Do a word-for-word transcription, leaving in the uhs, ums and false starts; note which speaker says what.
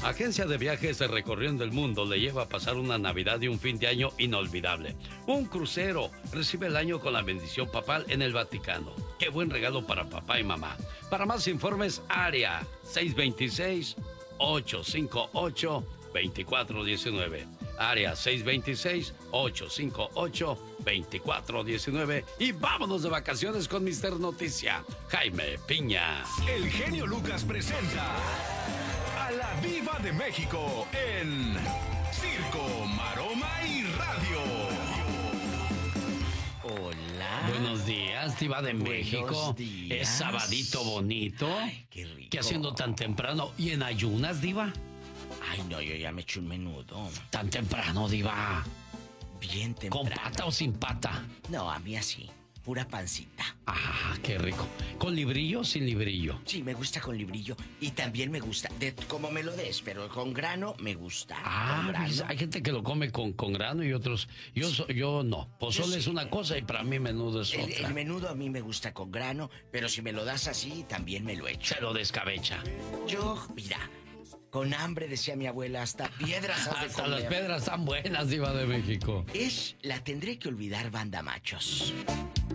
Speaker 1: Agencia de Viajes Recorriendo el Mundo le lleva a pasar una Navidad y un fin de año inolvidable. Un crucero. Recibe el año con la bendición papal en el Vaticano. Qué buen regalo para papá y mamá. Para más informes, área seis dos seis, ocho cinco ocho, dos cuatro uno nueve. Área seis dos seis, ocho cinco ocho, dos cuatro uno nueve. Y vámonos de vacaciones con mister Noticia, Jaime Piña.
Speaker 2: El genio Lucas presenta a la Diva de México en Circo, Maroma y Radio.
Speaker 3: Hola.
Speaker 1: Buenos días, Diva de
Speaker 3: Buenos
Speaker 1: México.
Speaker 3: días.
Speaker 1: Es sabadito bonito.
Speaker 3: Ay, qué rico.
Speaker 1: ¿Qué haciendo tan temprano? ¿Y en ayunas, Diva?
Speaker 3: Ay, no, yo ya me eché un menudo.
Speaker 1: Tan temprano, Diva.
Speaker 3: Bien temprano.
Speaker 1: ¿Con pata o sin pata?
Speaker 3: No, a mí así. Pura pancita.
Speaker 1: Ah, qué rico. ¿Con librillo o sin librillo?
Speaker 3: Sí, me gusta con librillo. Y también me gusta, de como me lo des, pero con grano me gusta.
Speaker 1: Ah,
Speaker 3: con grano.
Speaker 1: pues, hay gente que lo come con, con grano y otros... Yo, so- yo no. Pozole
Speaker 3: Yo
Speaker 1: es
Speaker 3: sí.
Speaker 1: una cosa y para mí menudo es
Speaker 3: El,
Speaker 1: otra.
Speaker 3: el menudo a mí me gusta con grano, pero si me lo das así, también me lo echo.
Speaker 1: Se lo descabecha.
Speaker 3: Yo, mira, con hambre, decía mi abuela, hasta piedras has de
Speaker 1: Hasta
Speaker 3: comer.
Speaker 1: las pedras tan buenas, Diva de México.
Speaker 3: Es La Tendré que Olvidar, Banda Machos.